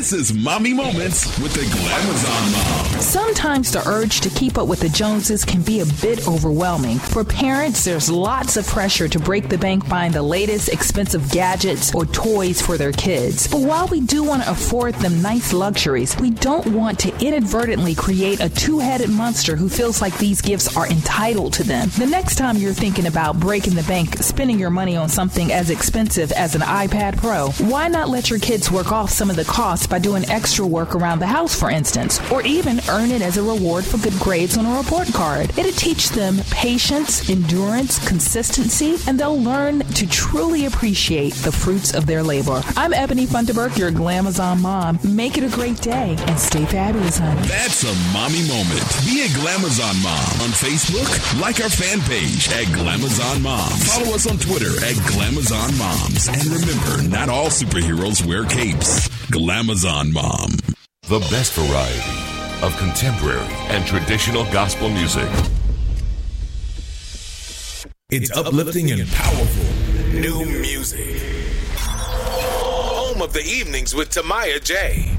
This is Mommy Moments with the Glamazon Mom. Sometimes the urge to keep up with the Joneses can be a bit overwhelming. For parents, there's lots of pressure to break the bank buying the latest expensive gadgets or toys for their kids. But while we do want to afford them nice luxuries, we don't want to inadvertently create a two-headed monster who feels like these gifts are entitled to them. The next time you're thinking about breaking the bank, spending your money on something as expensive as an iPad Pro, why not let your kids work off some of the costs by doing extra work around the house, for instance, or even earn it as a reward for good grades on a report card? It'll teach them patience, endurance, consistency, and they'll learn to truly appreciate the fruits of their labor. I'm Ebony Funderburk, your Glamazon mom. Make it a great day and stay fabulous, honey. That's a mommy moment. Be a Glamazon mom on Facebook. Like our fan page at Glamazon Moms. Follow us on Twitter at Glamazon Moms. And remember, not all superheroes wear capes. Glamazon Mom. The best variety of contemporary and traditional gospel music. It's uplifting and powerful. New music. Home of the evenings with Tamaya J.